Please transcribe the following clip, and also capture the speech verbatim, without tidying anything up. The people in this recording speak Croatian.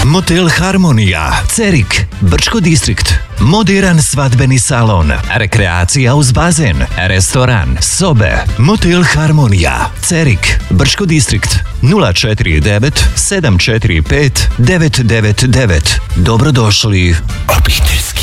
Motel Harmonija, Cerik, Brčko distrikt. Moderan svadbeni salon, rekreacija uz bazen, restoran, sobe. Motel Harmonija, Cerik, Brčko distrikt. nula četiri devet sedam četiri pet devet devet devet. Dobrodošli obiteljski.